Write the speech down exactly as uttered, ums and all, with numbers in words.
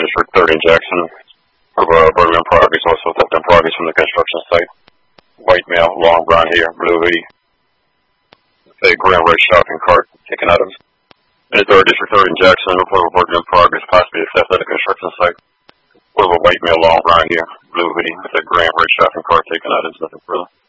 District thirty in Jackson. Of uh, burglary in progress, also theft in progress from the construction site. White male, long brown hair, blue hoodie. A grand red shopping cart, taking items. In the third District thirty in Jackson, report of burglary in progress, possibly a theft at a construction site. Report of a white male, long brown hair, blue hoodie, with a grand red shopping cart, taking items, nothing further.